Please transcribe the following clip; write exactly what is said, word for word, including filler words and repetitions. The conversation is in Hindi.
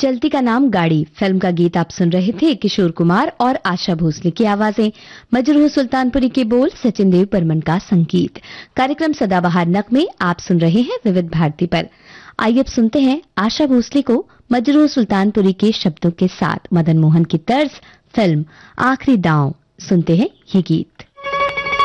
चलती का नाम गाड़ी फिल्म का गीत आप सुन रहे थे। किशोर कुमार और आशा भोसले की आवाजें, मजरूह सुल्तानपुरी के बोल, सचिन देव बर्मन का संगीत। कार्यक्रम सदाबहार नगमे आप सुन रहे हैं विविध भारती पर। आइए अब सुनते हैं आशा भोसले को मजरूह सुल्तानपुरी के शब्दों के साथ मदन मोहन की तर्ज फिल्म आखिरी दांव। सुनते हैं ये गीत।